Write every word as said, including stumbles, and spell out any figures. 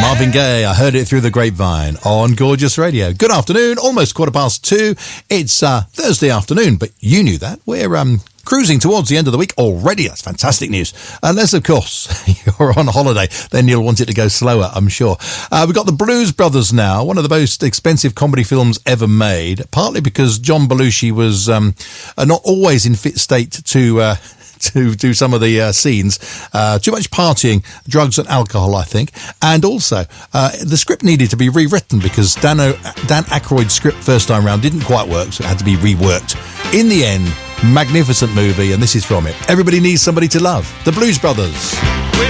Marvin Gaye, I heard it through the grapevine on Gorgeous Radio. Good afternoon, almost quarter past two. It's uh, Thursday afternoon, but you knew that. We're um, cruising towards the end of the week already. That's fantastic news. Unless, of course, you're on holiday, then you'll want it to go slower, I'm sure. Uh, we've got The Blues Brothers now, one of the most expensive comedy films ever made, partly because John Belushi was um, uh, not always in fit state to... Uh, to do some of the uh, scenes. Uh, too much partying, drugs and alcohol, I think. And also, uh, the script needed to be rewritten because Dan, o- Dan Aykroyd's script first time round didn't quite work, so it had to be reworked. In the end, magnificent movie, and this is from it. Everybody Needs Somebody to Love. The Blues Brothers.